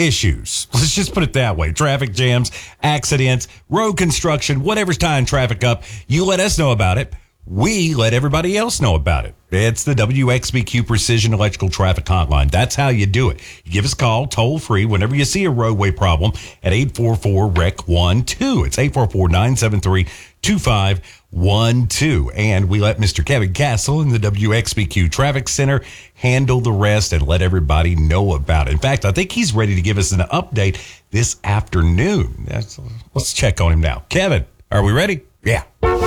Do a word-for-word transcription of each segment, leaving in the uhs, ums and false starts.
issues. Let's just put it that way. Traffic jams, accidents, road construction, whatever's tying traffic up, you let us know about it. We let everybody else know about it. It's the W X B Q Precision Electrical Traffic Hotline. That's how you do it. You give us a call, toll free, whenever you see a roadway problem at eight four four, R E C one two. It's eight four four, nine seven three, two five one two. And we let Mister Kevin Castle in the W X B Q Traffic Center handle the rest and let everybody know about it. In fact, I think he's ready to give us an update this afternoon. That's, let's check on him now. Kevin, are we ready? Yeah.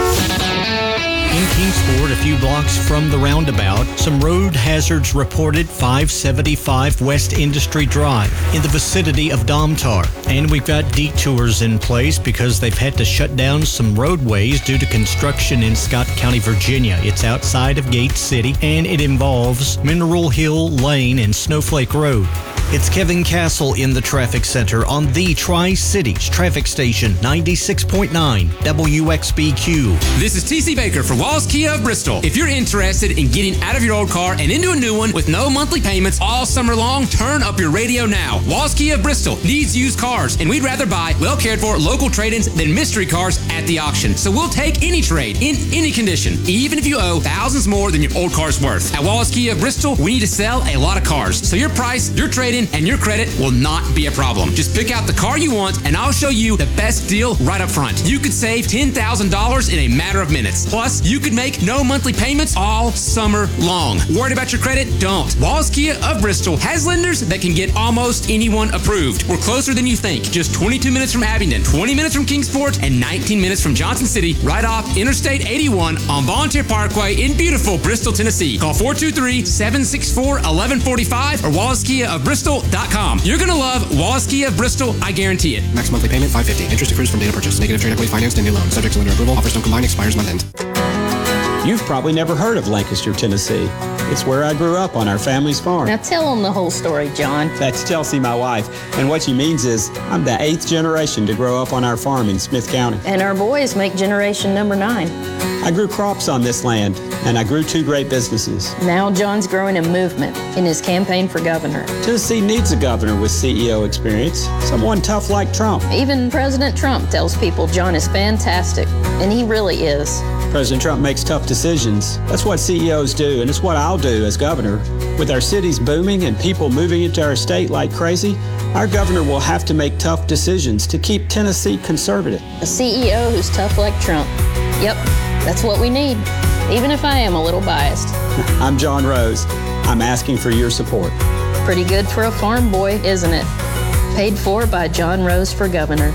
In Kingsport, a few blocks from the roundabout, some road hazards reported five seventy-five West Industry Drive in the vicinity of Domtar. And we've got detours in place because they've had to shut down some roadways due to construction in Scott County, Virginia. It's outside of Gate City, and it involves Mineral Hill Lane and Snowflake Road. It's Kevin Castle in the Traffic Center on the Tri-Cities Traffic Station ninety-six point nine W X B Q. This is T C Baker for Walls Kia of Bristol. If you're interested in getting out of your old car and into a new one with no monthly payments all summer long, turn up your radio now. Walls Kia of Bristol needs used cars, and we'd rather buy well cared for local trade-ins than mystery cars at the auction. So we'll take any trade in any condition, even if you owe thousands more than your old car's worth. At Walls Kia of Bristol, we need to sell a lot of cars, so your price, your trade-in, and your credit will not be a problem. Just pick out the car you want, and I'll show you the best deal right up front. You could save ten thousand dollars in a matter of minutes. Plus, you could make no monthly payments all summer long. Worried about your credit? Don't. Walls Kia of Bristol has lenders that can get almost anyone approved. We're closer than you think. Just twenty-two minutes from Abingdon, twenty minutes from Kingsport, and nineteen minutes from Johnson City, right off Interstate eighty-one on Volunteer Parkway in beautiful Bristol, Tennessee. Call four two three, seven six four, one one four five or wallace kia of bristol dot com. You're going to love Wallace Kia of Bristol, I guarantee it. Max monthly payment five hundred fifty dollars. Interest accrues from data purchase. Negative trade equity financed in new loan. Subject to lender approval. Offers don't combine. Expires month end. You've probably never heard of Lancaster, Tennessee. It's where I grew up on our family's farm. Now tell them the whole story, John. That's Chelsea, my wife. And what she means is I'm the eighth generation to grow up on our farm in Smith County. And our boys make generation number nine. I grew crops on this land, and I grew two great businesses. Now John's growing a movement in his campaign for governor. Tennessee needs a governor with C E O experience, someone tough like Trump. Even President Trump tells people John is fantastic, and he really is. President Trump makes tough decisions. That's what C E Os do, and it's what I'll do as governor. With our cities booming and people moving into our state like crazy, our governor will have to make tough decisions to keep Tennessee conservative. A C E O who's tough like Trump. Yep, that's what we need, even if I am a little biased. I'm John Rose. I'm asking for your support. Pretty good for a farm boy, isn't it? Paid for by John Rose for governor.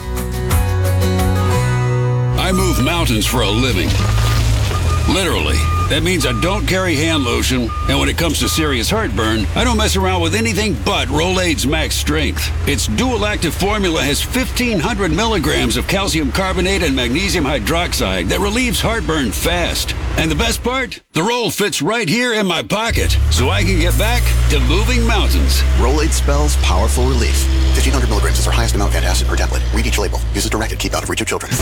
I move mountains for a living. Literally. That means I don't carry hand lotion, and when it comes to serious heartburn, I don't mess around with anything but Rolaids Max Strength. Its dual-active formula has fifteen hundred milligrams of calcium carbonate and magnesium hydroxide that relieves heartburn fast. And the best part? The roll fits right here in my pocket, so I can get back to moving mountains. Rolaids spells powerful relief. fifteen hundred milligrams is our highest amount of antacid per tablet. Read each label. Use as directed. Keep out of reach of children.